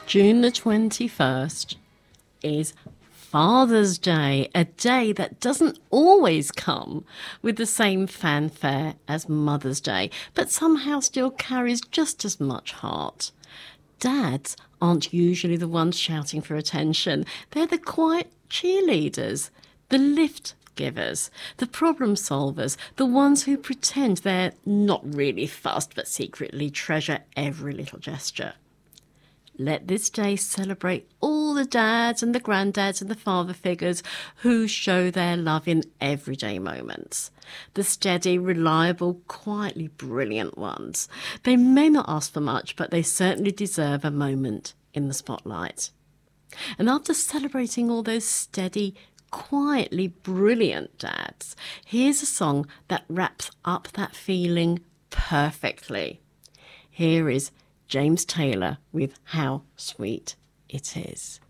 June the 21st is Father's Day, a day that doesn't always come with the same fanfare as Mother's Day, but somehow still carries just as much heart. Dads aren't usually the ones shouting for attention. They're the quiet cheerleaders, the lift givers, the problem solvers, the ones who pretend they're not really fussed but secretly treasure every little gesture. Let this day celebrate all the dads and the granddads and the father figures who show their love in everyday moments. The steady, reliable, quietly brilliant ones. They may not ask for much, but they certainly deserve a moment in the spotlight. And after celebrating all those steady, quietly brilliant dads, here's a song that wraps up that feeling perfectly. Here is James Taylor with How Sweet It Is.